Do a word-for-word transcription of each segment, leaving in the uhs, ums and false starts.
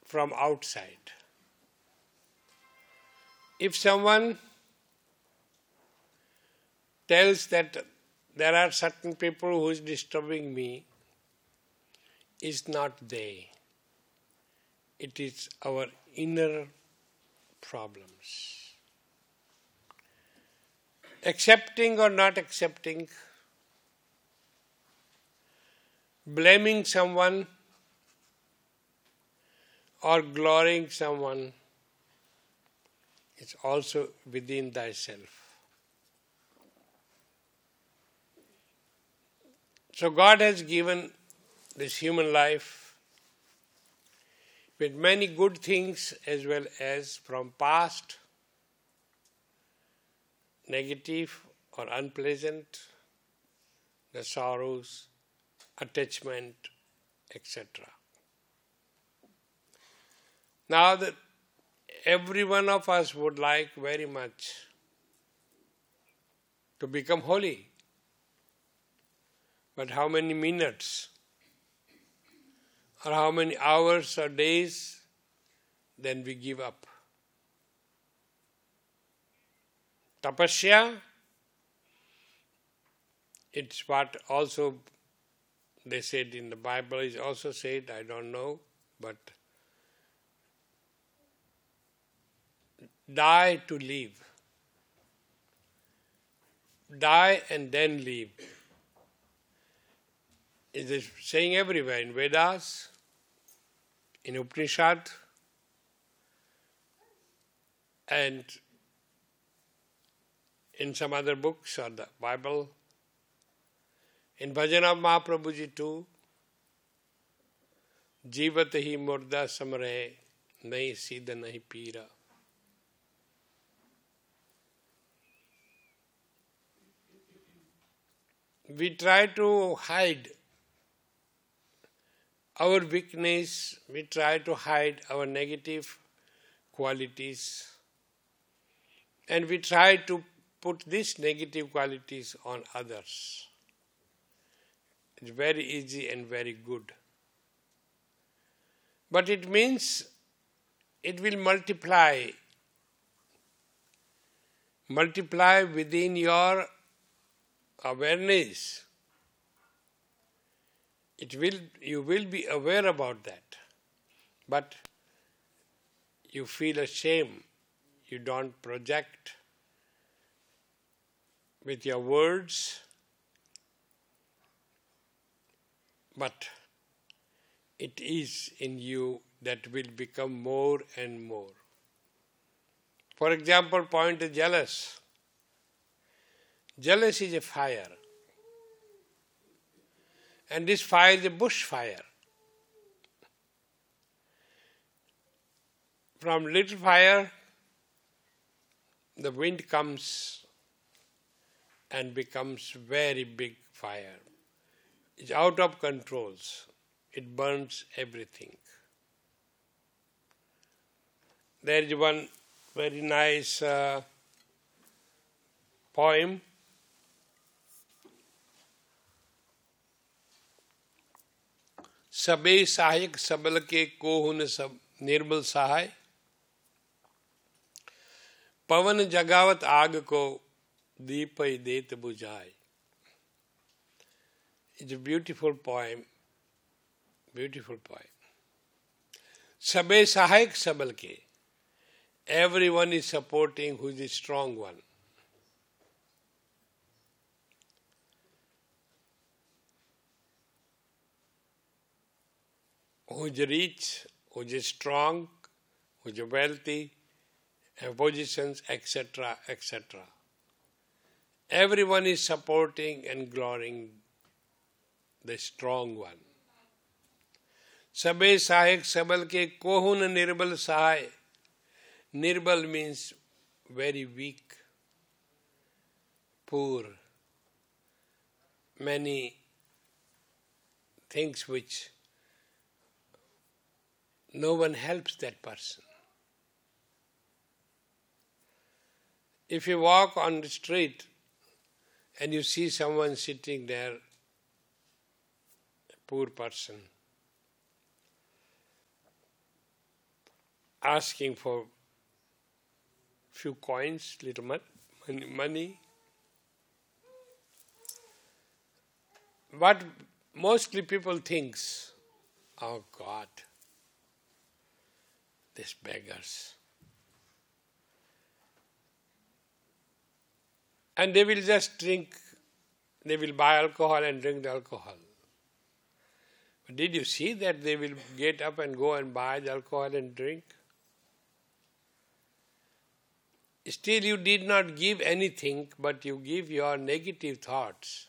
from outside. If someone tells that there are certain people who is disturbing me, it's not they. It is our inner problems. Accepting or not accepting, blaming someone or glorying someone is also within thyself. So God has given this human life with many good things as well as from past, negative or unpleasant, the sorrows, attachment, et cetera. Now that every one of us would like very much to become holy. But how many minutes or how many hours or days, then we give up. Tapasya, it's what also they said in the Bible, is also said, I don't know, but die to live. Die and then live. It is saying everywhere, in Vedas, in Upanishad, and in some other books or the Bible. In Bhajan of Mahaprabhuji too, Jivat hi murda samare, nahi siddha nahi pira. We try to hide our weakness, we try to hide our negative qualities, and we try to put these negative qualities on others. It's very easy and very good. But it means it will multiply, multiply within your awareness. It will, you will be aware about that, but you feel ashamed. You don't project with your words, but it is in you that will become more and more. For example, point is jealous. Jealous is a fire. And this fire is a bush fire. From little fire, the wind comes and becomes very big fire. It's out of control. It burns everything. There is one very nice uh, poem. सबे सहायक सबल के कोहुन सब निर्बल सहाय, पवन जगावत आग को दीप देत बुझाए. It's a beautiful poem, beautiful poem. सबे सहायक सबल के, everyone is supporting who is the strong one. Who is rich, who is strong, who is wealthy, have positions, et cetera, et cetera. Everyone is supporting and glorying the strong one. Sabe sahayak sabal ke kohun nirbal sahay. Nirbal means very weak, poor, many things which no one helps that person. If you walk on the street and you see someone sitting there, a poor person, asking for few coins, little money, money. What mostly people thinks, oh God, these beggars. And they will just drink, they will buy alcohol and drink the alcohol. But did you see that they will get up and go and buy the alcohol and drink? Still you did not give anything, but you give your negative thoughts.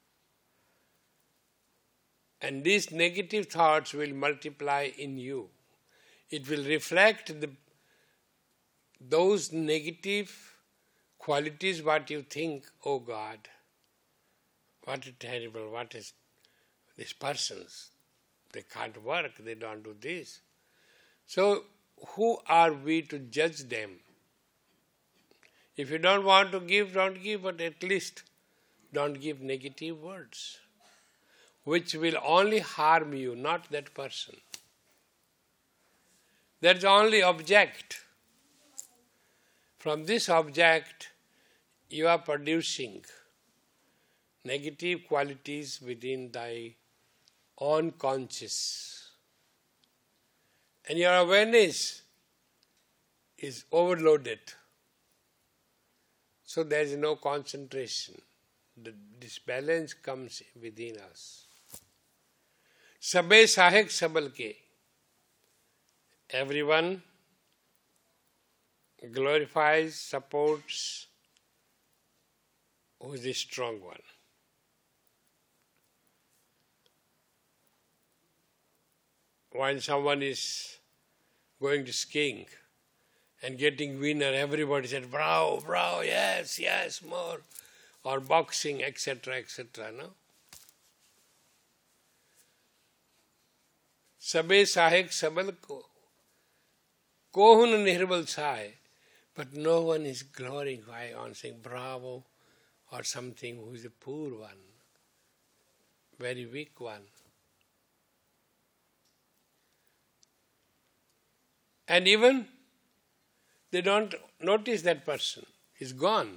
And these negative thoughts will multiply in you. It will reflect the, those negative qualities, what you think, oh God, what a terrible, what is these persons? They can't work, they don't do this. So who are we to judge them? If you don't want to give, don't give, but at least don't give negative words, which will only harm you, not that person. That's the only object. From this object, you are producing negative qualities within thy own conscious. And your awareness is overloaded. So there is no concentration. The disbalance comes within us. Sabe sahek sabal ke. Everyone glorifies, supports who is the strong one. When someone is going to skiing and getting winner, everybody said, bravo, bravo, yes, yes, more. Or boxing, et cetera, et cetera. No? Sabe sahek sabal ko. Kohun nirbal sahe. But no one is glorifying on saying bravo or something who is a poor one, very weak one. And even they don't notice that person is gone.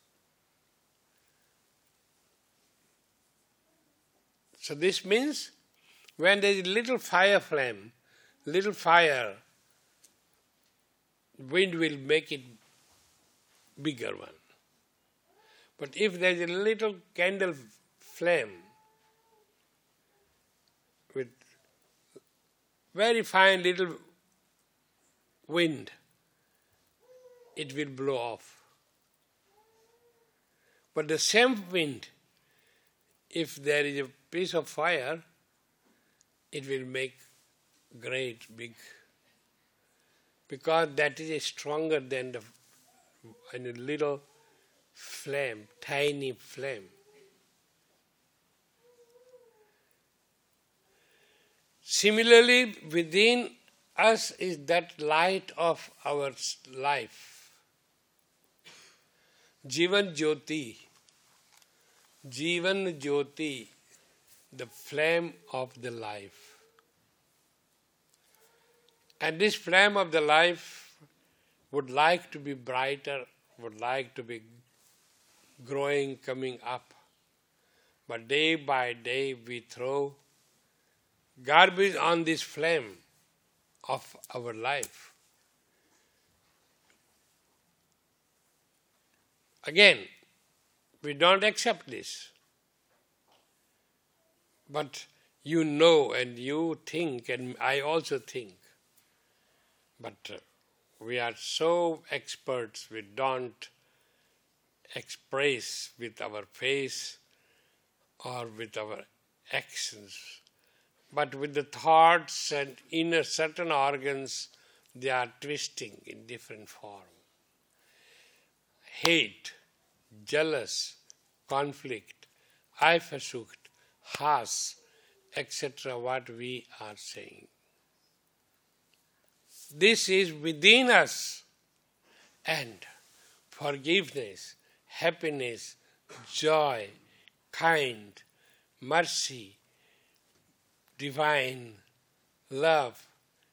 So this means when there is a little fire flame, little fire, wind will make it bigger one. But if there is a little candle flame with very fine little wind, it will blow off. But the same wind, if there is a piece of fire, it will make great big, because that is stronger than the and a little flame, tiny flame. Similarly, within us is that light of our life. Jivan Jyoti. Jivan Jyoti, the flame of the life. And this flame of the life would like to be brighter, would like to be growing, coming up. But day by day we throw garbage on this flame of our life. Again, we don't accept this. But you know and you think, and I also think. But uh, we are so experts, we don't express with our face or with our actions. But with the thoughts and inner certain organs, they are twisting in different form. Hate, jealous, conflict, eifersucht, Hass, et cetera, what we are saying. This is within us, and forgiveness, happiness, joy, kind, mercy, divine love,